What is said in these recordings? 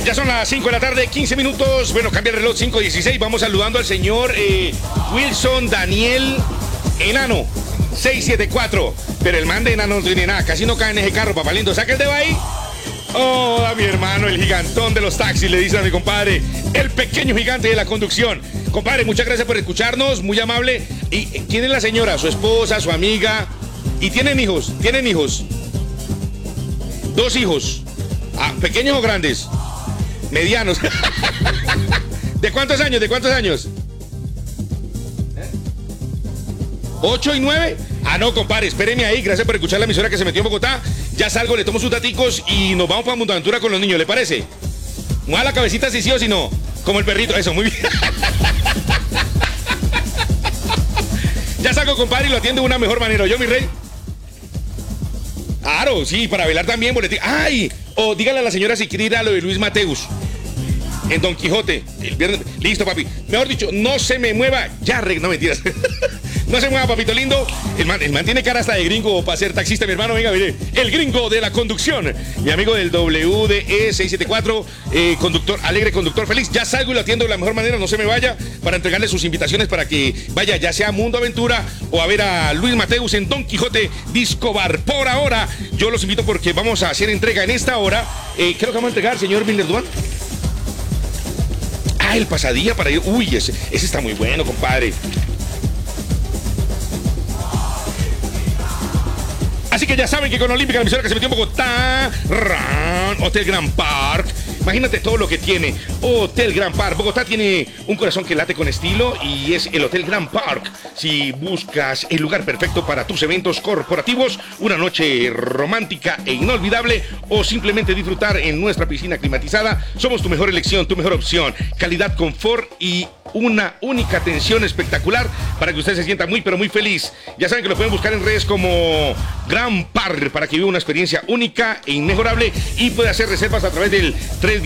Ya son las 5 de la tarde, 15 minutos. Bueno, cambia el reloj, 5:16. Vamos saludando al señor Wilson Daniel Enano, 674. Pero el man de Enano no tiene nada, casi no cae en ese carro, papá lindo. Saca el dedo ahí. Oh, a mi hermano, el gigantón de los taxis, le dice a mi compadre, el pequeño gigante de la conducción. Compadre, muchas gracias por escucharnos, muy amable. ¿Y quién es la señora? ¿Su esposa, su amiga? ¿Y tienen hijos? ¿Tienen hijos? 2 hijos. Ah, ¿pequeños o grandes? Medianos. ¿De cuántos años? ¿De cuántos años? 8 y 9. Ah, no, compadre, espéreme ahí. Gracias por escuchar la emisora que se metió en Bogotá. Ya salgo, le tomo sus daticos y nos vamos para Montaventura con los niños, ¿le parece? Mueva la cabecita si sí o si no. Como el perrito, eso, muy bien. Ya salgo, compadre, y lo atiendo de una mejor manera. ¿Yo, mi rey? Claro, sí, para velar también, boletín. ¡Ay! O dígale a la señora si quiere ir a lo de Luis Mateus en Don Quijote el viernes. Listo, papi. Mejor dicho, no se me mueva. Ya, no mentiras. No se mueva, papito lindo. El man tiene cara hasta de gringo para ser taxista, mi hermano. Venga, mire. El gringo de la conducción. Mi amigo del WDE 674, conductor, alegre, conductor feliz. Ya salgo y lo atiendo de la mejor manera. No se me vaya para entregarle sus invitaciones para que vaya, ya sea a Mundo Aventura o a ver a Luis Mateus en Don Quijote Disco Bar. Por ahora, yo los invito porque vamos a hacer entrega en esta hora. Creo que vamos a entregar, señor Miller Duan. Ah, el pasadilla para ir. Uy, ese está muy bueno, compadre. Así que ya saben que con Olímpica, la emisora que se metió en Bogotá, Hotel Grand Park. Imagínate todo lo que tiene Hotel Grand Park. Bogotá tiene un corazón que late con estilo y es el Hotel Grand Park. Si buscas el lugar perfecto para tus eventos corporativos, una noche romántica e inolvidable o simplemente disfrutar en nuestra piscina climatizada, somos tu mejor elección, tu mejor opción. Calidad, confort y una única atención espectacular para que usted se sienta muy pero muy feliz. Ya saben que lo pueden buscar en redes como Grand Park para que viva una experiencia única e inmejorable y puede hacer reservas a través del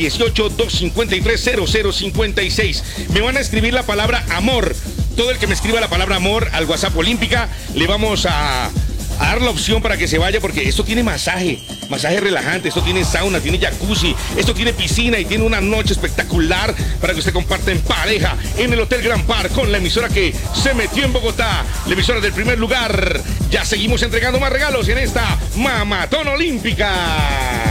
318-253-0056. Me van a escribir la palabra amor. Todo el que me escriba la palabra amor al WhatsApp Olímpica le vamos a dar la opción para que se vaya, porque esto tiene masaje relajante, esto tiene sauna, tiene jacuzzi, esto tiene piscina y tiene una noche espectacular para que usted comparta en pareja en el Hotel Grand Park con la emisora que se metió en Bogotá, la emisora del primer lugar. Ya seguimos entregando más regalos en esta Mamatón Olímpica.